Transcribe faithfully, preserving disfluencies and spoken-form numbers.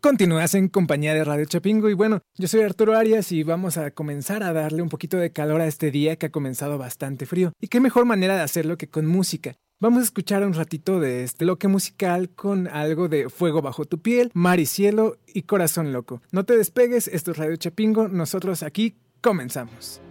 Continúas en compañía de Radio Chapingo y bueno, yo soy Arturo Arias y vamos a comenzar a darle un poquito de calor a este día que ha comenzado bastante frío. Y qué mejor manera de hacerlo que con música. Vamos a escuchar un ratito de este bloque musical con algo de Fuego bajo tu piel, Mar y cielo y Corazón loco. No te despegues, esto es Radio Chapingo, nosotros aquí comenzamos.